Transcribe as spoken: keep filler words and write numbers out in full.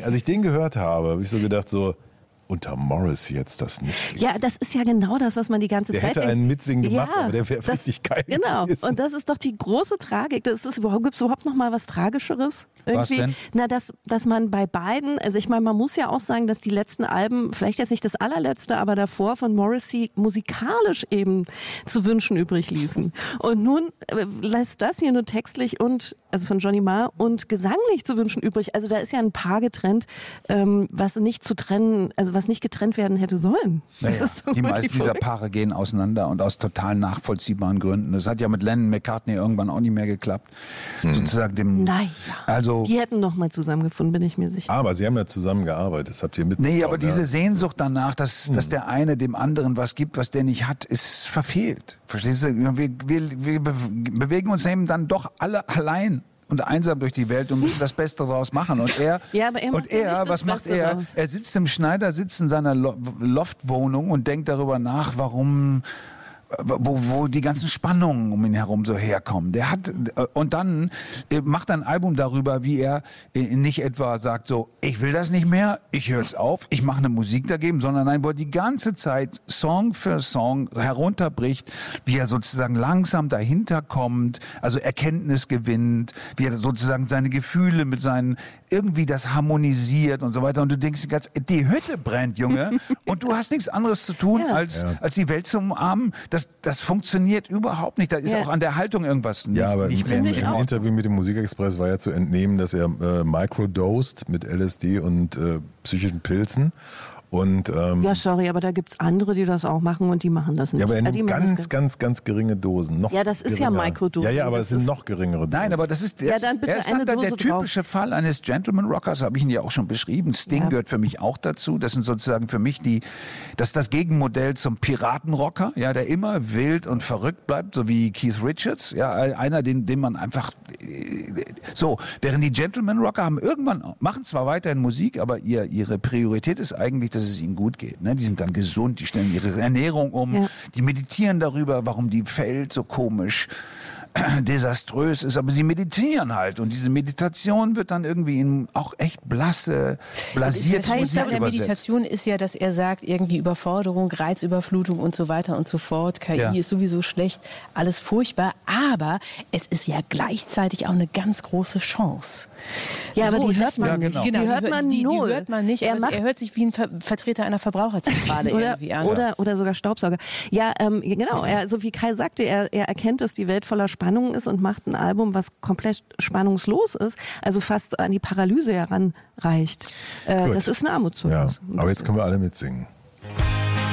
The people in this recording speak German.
als ich den gehört habe, habe ich so gedacht, so, unter Morrissey jetzt das nicht. Ja, das ist ja genau das, was man die ganze der Zeit hätte denkt. einen Mitsingen gemacht, ja, aber der wäre richtig geil Genau, gewesen. Und das ist doch die große Tragik. Das ist überhaupt, gibt es überhaupt noch mal was Tragischeres? Irgendwie? Was denn? Na, dass, dass man bei beiden, also ich meine, man muss ja auch sagen, dass die letzten Alben, vielleicht jetzt nicht das allerletzte, aber davor von Morrissey musikalisch eben zu wünschen übrig ließen. Und nun äh, lässt das hier nur textlich und, also von Johnny Marr, und gesanglich zu wünschen übrig. Also da ist ja ein Paar getrennt, ähm, was nicht zu trennen, also was nicht getrennt werden hätte sollen. Naja, das ist so die meisten dieser verrückt. Paare gehen auseinander und aus total nachvollziehbaren Gründen. Das hat ja mit Lennon McCartney irgendwann auch nicht mehr geklappt. Hm. Sozusagen dem, Naja, also, die hätten noch mal zusammengefunden, bin ich mir sicher. Aber sie haben ja zusammengearbeitet, das habt ihr mitbekommen. nee, aber diese ja. Sehnsucht danach, dass, hm. dass der eine dem anderen was gibt, was der nicht hat, ist verfehlt. Verstehst du? Wir, wir, wir bewegen uns eben dann doch alle allein und einsam durch die Welt und müssen das Beste daraus machen. Und er, ja, aber er macht und ja er nicht das was macht Beste er? draus. Er sitzt im Schneidersitz in seiner Lo- Loftwohnung und denkt darüber nach, warum Wo, wo die ganzen Spannungen um ihn herum so herkommen. Der hat und dann macht er ein Album darüber, wie er nicht etwa sagt so, ich will das nicht mehr, ich höre es auf, ich mache eine Musik dagegen, sondern nein, wo er die ganze Zeit Song für Song herunterbricht, wie er sozusagen langsam dahinter kommt, also Erkenntnis gewinnt, wie er sozusagen seine Gefühle mit seinen irgendwie das harmonisiert und so weiter. Und du denkst ganz, die Hütte brennt, Junge, und du hast nichts anderes zu tun, ja. als Ja. als die Welt zu umarmen. Das, das funktioniert überhaupt nicht. Da ist Ja. auch an der Haltung irgendwas nicht, Ja, aber nicht im, mehr. ich im auch. Interview mit dem Musikexpress war ja zu entnehmen, dass er äh, microdosed mit L S D und äh, psychischen Pilzen. Und, ähm, Ja, sorry, aber da gibt's andere, die das auch machen und die machen das nicht. ja, aber in Äh, die machen ganz, das ganz, ganz geringe Dosen. Noch Ja, das ist ja geringer. Microdosing. Ja, ja, aber Das es sind ist- noch geringere Dosen. Nein, aber das ist, Ja, der, dann bitte er ist eine dann der Dose typische Fall eines Gentleman Rockers, habe ich ihn ja auch schon beschrieben. Sting Ja. gehört für mich auch dazu. Das sind sozusagen für mich die, das ist das Gegenmodell zum Piratenrocker, ja, der immer wild und verrückt bleibt, so wie Keith Richards, ja, einer, den, den man einfach, so, während die Gentleman Rocker haben irgendwann, machen zwar weiterhin Musik, aber ihr, ihre Priorität ist eigentlich, dass es ihnen gut geht. Ne? Die sind dann gesund, die stellen ihre Ernährung um, Ja. die meditieren darüber, warum die fällt so komisch desaströs ist, aber sie meditieren halt und diese Meditation wird dann irgendwie in auch echt blasse, blasierte Das heißt Musik aber der übersetzt. Meditation ist ja, dass er sagt, irgendwie Überforderung, Reizüberflutung und so weiter und so fort. K I Ja. ist sowieso schlecht, alles furchtbar, aber es ist ja gleichzeitig auch eine ganz große Chance. Ja, aber So, die hört das- man Ja, nicht. genau. Die Genau, hört man die, null. Die hört man nicht, Er aber macht er hört sich wie ein Ver Vertreter einer Verbraucherzentrale oder, irgendwie an. oder, oder sogar Staubsauger. Ja, ähm, genau. Er, so wie Kai sagte, er, er erkennt, dass die Welt voller Spannungen ist und macht ein Album, was komplett spannungslos ist, also fast an die Paralyse heranreicht. Äh, Gut. das ist eine Armutszeugnis. Ja, aber jetzt können wir alle mitsingen.